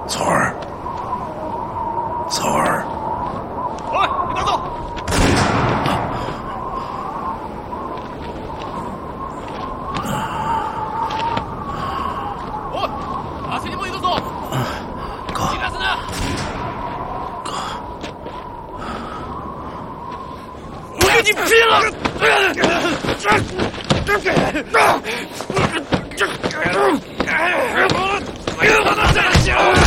草儿，草儿， 喂，你慢走！把谁你不一个走？ 哥， 你干什么？ 哥， 我跟你拼了！别让他再行！